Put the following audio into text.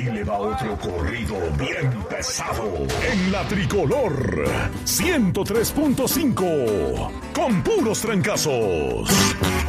Ahí le va otro corrido bien pesado. En la Tricolor 103.5. Con puros trancazos.